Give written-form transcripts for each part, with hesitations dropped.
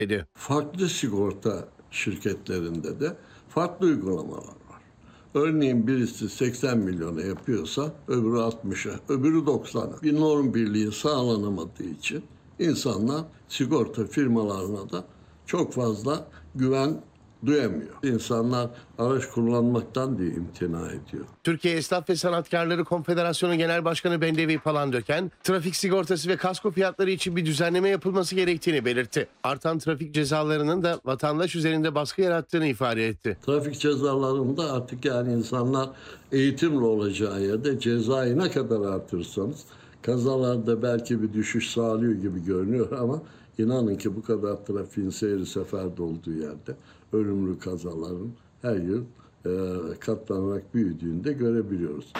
dedi. Farklı sigorta şirketlerinde de farklı uygulamalar var. Örneğin birisi 80 milyona yapıyorsa öbürü 60'a, öbürü 90'a. Bir norm birliği sağlanamadığı için insanlar sigorta firmalarına da çok fazla güven duyamıyor. İnsanlar araç kullanmaktan diye imtina ediyor. Türkiye Esnaf ve Sanatkarları Konfederasyonu Genel Başkanı Bendevi Palandöken, trafik sigortası ve kasko fiyatları için bir düzenleme yapılması gerektiğini belirtti. Artan trafik cezalarının da vatandaş üzerinde baskı yarattığını ifade etti. Trafik cezalarında artık yani insanlar eğitimli olacağı yerde cezayı ne kadar artırsanız kazalarda belki bir düşüş sağlıyor gibi görünüyor ama inanın ki bu kadar trafiğin seyri seferde olduğu yerde ölümlü kazaların her yıl katlanarak büyüdüğünü de görebiliyoruz.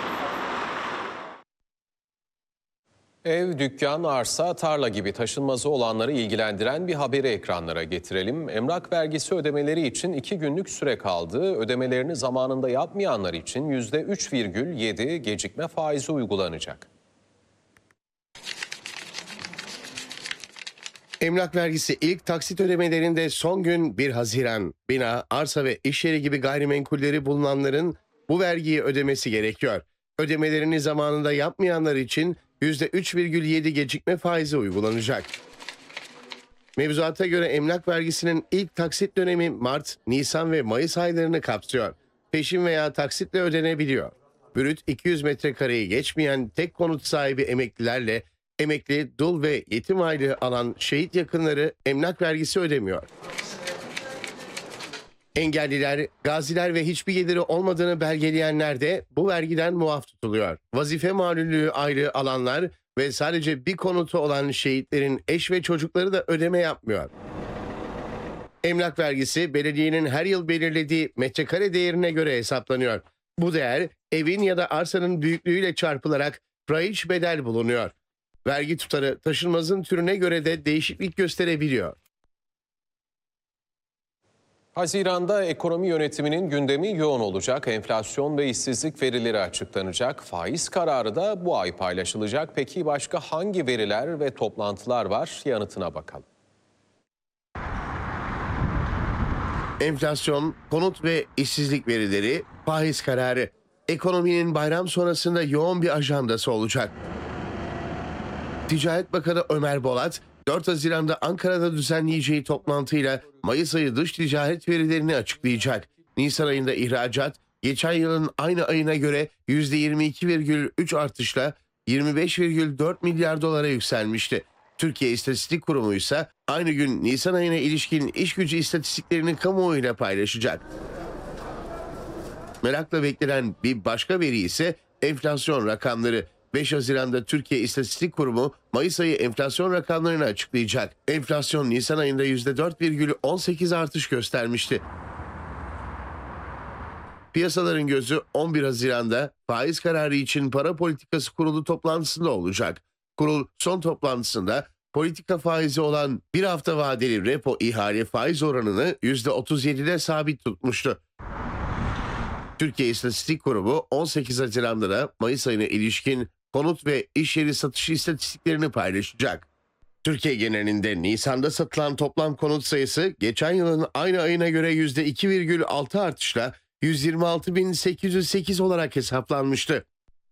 Ev, dükkan, arsa, tarla gibi taşınmazı olanları ilgilendiren bir haberi ekranlara getirelim. Emlak vergisi ödemeleri için 2 günlük süre kaldı. Ödemelerini zamanında yapmayanlar için %3,7 gecikme faizi uygulanacak. Emlak vergisi ilk taksit ödemelerinde son gün 1 Haziran. Bina, arsa ve iş yeri gibi gayrimenkulleri bulunanların bu vergiyi ödemesi gerekiyor. Ödemelerini zamanında yapmayanlar için %3,7 gecikme faizi uygulanacak. Mevzuata göre emlak vergisinin ilk taksit dönemi Mart, Nisan ve Mayıs aylarını kapsıyor. Peşin veya taksitle ödenebiliyor. Brüt 200 metrekareyi geçmeyen tek konut sahibi emeklilerle emekli, dul ve yetim aylığı alan şehit yakınları emlak vergisi ödemiyor. Engelliler, gaziler ve hiçbir geliri olmadığını belgeleyenler de bu vergiden muaf tutuluyor. Vazife malullüğü aylığı alanlar ve sadece bir konutu olan şehitlerin eş ve çocukları da ödeme yapmıyor. Emlak vergisi belediyenin her yıl belirlediği metrekare değerine göre hesaplanıyor. Bu değer evin ya da arsanın büyüklüğüyle çarpılarak raiç bedel bulunuyor. Vergi tutarı taşınmazın türüne göre de değişiklik gösterebiliyor. Haziran'da ekonomi yönetiminin gündemi yoğun olacak. Enflasyon ve işsizlik verileri açıklanacak. Faiz kararı da bu ay paylaşılacak. Peki başka hangi veriler ve toplantılar var? Yanıtına bakalım. Enflasyon, konut ve işsizlik verileri, faiz kararı. Ekonominin bayram sonrasında yoğun bir ajandası olacak. Ticaret Bakanı Ömer Bolat, 4 Haziran'da Ankara'da düzenleyeceği toplantıyla Mayıs ayı dış ticaret verilerini açıklayacak. Nisan ayında ihracat, geçen yılın aynı ayına göre %22,3 artışla 25,4 milyar dolara yükselmişti. Türkiye İstatistik Kurumu ise aynı gün Nisan ayına ilişkin iş gücü istatistiklerini kamuoyuyla paylaşacak. Merakla beklenen bir başka veri ise enflasyon rakamları. 5 Haziran'da Türkiye İstatistik Kurumu Mayıs ayı enflasyon rakamlarını açıklayacak. Enflasyon Nisan ayında %4,18 artış göstermişti. Piyasaların gözü 11 Haziran'da faiz kararı için Para Politikası Kurulu toplantısında olacak. Kurul son toplantısında politika faizi olan bir hafta vadeli repo ihale faiz oranını %37'de sabit tutmuştu. Türkiye İstatistik Kurumu 18 Haziran'da da Mayıs ayına ilişkin konut ve iş yeri satışı istatistiklerini paylaşacak. Türkiye genelinde Nisan'da satılan toplam konut sayısı geçen yılın aynı ayına göre %2,6 artışla 126.808 olarak hesaplanmıştı.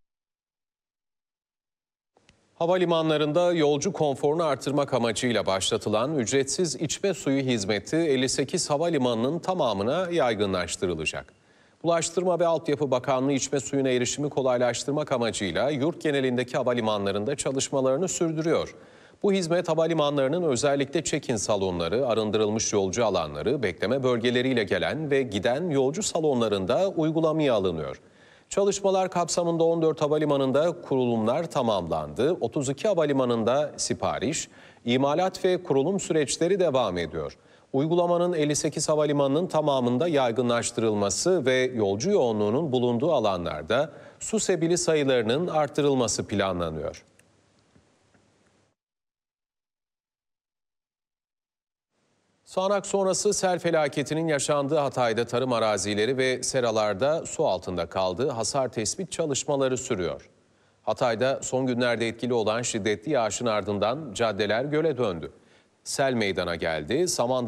Havalimanlarında yolcu konforunu artırmak amacıyla başlatılan ücretsiz içme suyu hizmeti 58 havalimanının tamamına yaygınlaştırılacak. Ulaştırma ve Altyapı Bakanlığı içme suyuna erişimi kolaylaştırmak amacıyla yurt genelindeki havalimanlarında çalışmalarını sürdürüyor. Bu hizmet havalimanlarının özellikle check-in salonları, arındırılmış yolcu alanları, bekleme bölgeleriyle gelen ve giden yolcu salonlarında uygulamaya alınıyor. Çalışmalar kapsamında 14 havalimanında kurulumlar tamamlandı. 32 havalimanında sipariş, imalat ve kurulum süreçleri devam ediyor. Uygulamanın 58 havalimanının tamamında yaygınlaştırılması ve yolcu yoğunluğunun bulunduğu alanlarda su sebili sayılarının artırılması planlanıyor. Sağanak sonrası sel felaketinin yaşandığı Hatay'da tarım arazileri ve seralarda su altında kaldı. Hasar tespit çalışmaları sürüyor. Hatay'da son günlerde etkili olan şiddetli yağışın ardından caddeler göle döndü. sel meydana geldi. Samandağ